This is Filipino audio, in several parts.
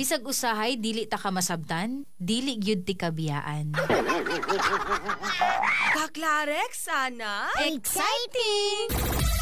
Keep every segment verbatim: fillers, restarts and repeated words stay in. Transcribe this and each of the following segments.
Bisag usahay dili ta ka masabtan, dili gyud ti kabiyaan. Kaklarek sana? Exciting!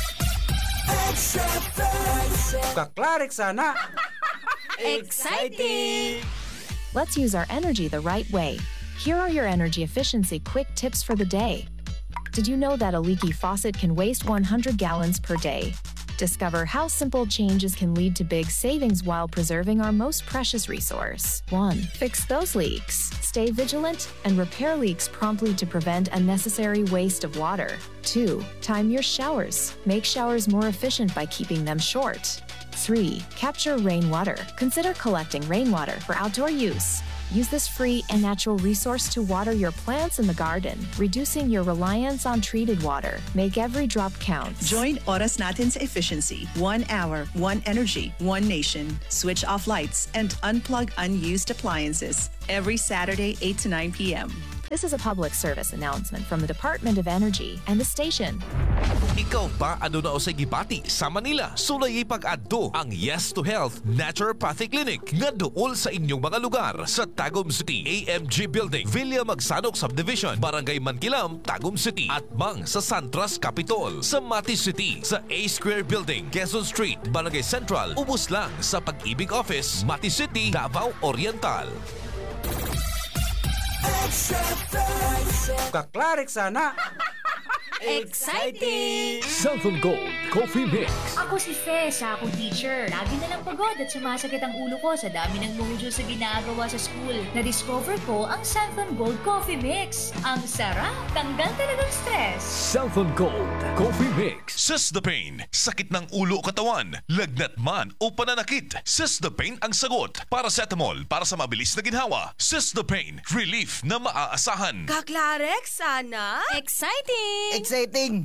Kaklarek sana! Exciting! Let's use our energy the right way. Here are your energy efficiency quick tips for the day. Did you know that a leaky faucet can waste one hundred gallons per day? Discover how simple changes can lead to big savings while preserving our most precious resource. one. Fix those leaks. Stay vigilant and repair leaks promptly to prevent unnecessary waste of water. two. Time your showers. Make showers more efficient by keeping them short. three. Capture rainwater. Consider collecting rainwater for outdoor use. Use this free and natural resource to water your plants in the garden, reducing your reliance on treated water. Make every drop count. Join Oras Natin's efficiency. One hour, one energy, one nation. Switch off lights and unplug unused appliances every Saturday, eight to nine p.m. This is a public service announcement from the Department of Energy and the station. Ikaw ba ano na o sa gibati sa Manila? Sulay pag-adto ang Yes to Health Naturopathy Clinic nga dool sa inyong mga lugar sa Tagum City, A M G Building, Villa Magsanok Subdivision, Barangay Mankilam, Tagum City, at Mang sa Santras Capitol, sa Mati City, sa A Square Building, Quezon Street, Barangay Central, ubos lang sa Pag-ibig Office, Mati City, Davao Oriental. Kaklarek sana! Exciting! Southern Gold Coffee Mix. Ako si Fe, sa akong teacher. Lagi na lang pagod at sumasakit ang ulo ko sa dami ng module sa ginagawa sa school. Na-discover ko ang Southern Gold Coffee Mix. Ang sarap, tanggal talagang stress. Southern Gold Coffee Mix. Sisdapain, sakit ng ulo o katawan, lagnat man o pananakit. Sisdapain ang sagot. Paracetamol para sa mabilis na ginhawa. Sisdapain, relief na maaasahan. Kaklarek sana? Exciting! Exciting!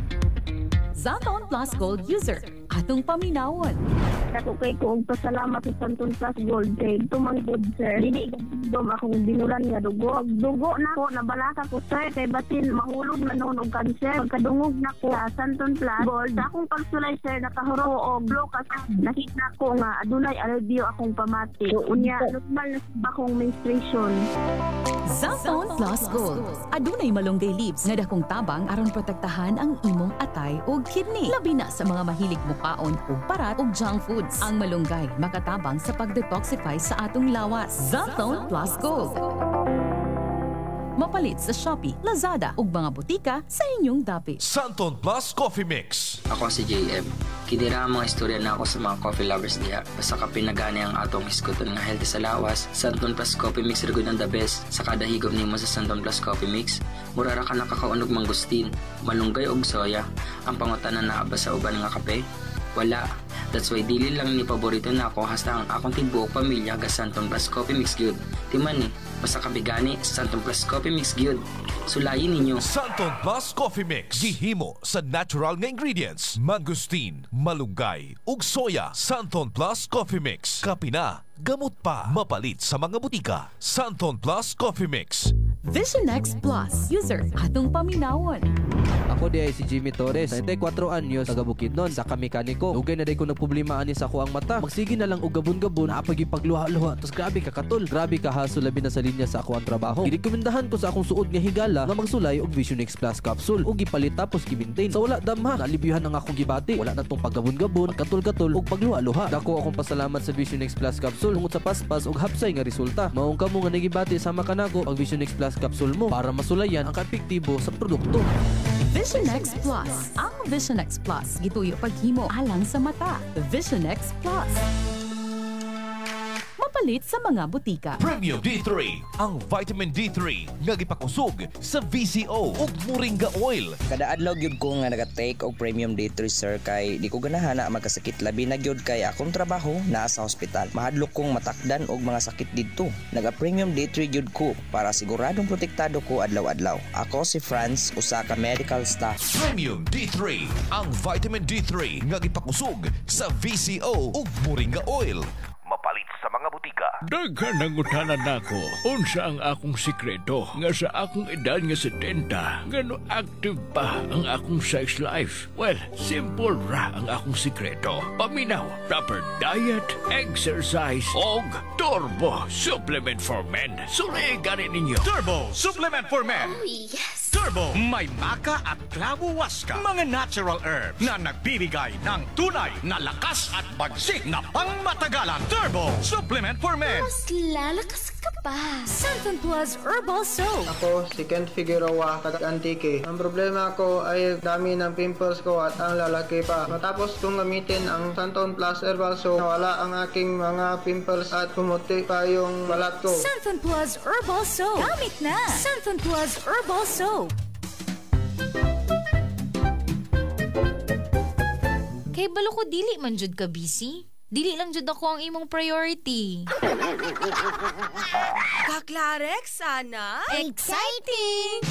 Zaton Plus Gold user, atong paminawon. Ako kay ko pasalamat sa Santon Plus Gold kay tumanggod sir. Dili dom akong binulan nga dugo. Dugo na ko nabalaka ko sir kay batin mahulog na noon og kanser. Pagkadungog na ko sa Santon Plus Gold, akong pagsulay sir nakahuro og blow kasi nakita ko nga adunay alivio akong pamati. Unya normal na akong menstruation. Zaton Plus Gold, adunay malunggay leaves nga dakong tabang aron protektahan ang imong atay ug kidney. Labi na sa mga mahilig mukaon ug parat ug junk foods. Ang malunggay makatabang sa pag-detoxify sa atong lawas. Zaton Plus Gold. Mapalit sa Shopee, Lazada ug mga butika sa inyong dapit. Santon Plus Coffee Mix. Ako si J M. Kidira ang mga istorya na ako sa mga coffee lovers diha. Basta ka pinagani ang atong iskuton nga healthy sa lawas. Santon Plus Coffee Mix ra gud ang the best. Sa kada higop nimo sa Santon Plus Coffee Mix, mura ra ka nakakaunog mangustin, malunggay og soya. Ang pangutanan na ba sa uban nga kape? Wala. That's why dili lang ni paborito na ako hasta ang akong tibuok pamilya ga Santon Plus Coffee Mix gyud. Timan ni, basta kabigani Santon Plus Coffee Mix gyud. Sulayin ninyo. Santon Plus Coffee Mix. Gihimo sa natural nga ingredients. Mangustin, malunggay, ug soya. Santon Plus Coffee Mix. Kapina, gamot pa. Mapalit sa mga butika. Santon Plus Coffee Mix. Vision X Plus user, atong paminawon. Ako di ay si Jimmy Torres, ninety-four anyos, taga Bukidnon, sa kamekaniko. Ugay na day ko nagproblema ani sa ako ang mata. Magsige na lang og gabon-gabon, napagi pagluha-luha. Tos grabe ka katol. Grabe ka haso labi na sa linya sa ako ang trabaho. Girekomendahan ko sa akong suod nga higala nga magsulay og Vision X Plus capsule ug gipalit tapos gi-maintain. Sa wala damha, nalibyuhan ang akong gibati. Wala na tong paggabon-gabon, katol-katol ug pagluha-luha. Dako akong pasalamat sa Vision X Plus capsule tungod sa paspas ug hapsay nga resulta. Maong kamo nga nagibati sama kanako ang Vision X Plus capsule mo para masulayan ang epektibo sa produkto. Vision X Plus. Ang Vision X Plus gituyo paghimo alang sa mata. Vision X Plus. Mapalit sa mga butika. Premium D three, ang vitamin D three nga gipakusog sa V C O ug moringa oil. Kada adlaw gyud ko nga naga-take og Premium D three sir kay di ko ganahan na magkasakit labi na gyud kay akong trabaho naa sa ospital. Mahadlok kong matakdan og mga sakit didto. Naga-Premium D three gyud ko para siguradong protektado ko adlaw-adlaw. Ako si Franz, usa ka medical staff. Premium D three, ang vitamin D three nga gipakusog sa V C O ug moringa oil. Mapalit sa mga butika. Daghan nangutanan nako unsa ang akong sikreto nga sa akong edad nga setenta ngano active pa ang akong sex life. Well, simple ra ang akong sikreto. Paminaw, proper diet, exercise, og Turbo Supplement for Men. Suli ganin ninyo. Turbo Supplement for Men. Oh, yes. Turbo, may maka at clavo waska, mga natural herbs na nagbibigay ng tunay na lakas at bagsik na pangmatagalan. Turbo Supplement for Men. Mas lalakas ka pa. Santon Plus Herbal Soap. Ako si Kent Figueroa, taga-Antique. Ang problema ko ay dami ng pimples ko at ang lalaki pa. Matapos kong gamitin ang Santon Plus Herbal Soap, nawala ang aking mga pimples at pumuti pa yung balat ko. Santon Plus Herbal Soap. Gamit na. Santon Plus Herbal Soap. Kay balo ko dili man jud ka busy. Dili lang jud ako ang imong priority. Kaklarek sana? Exciting!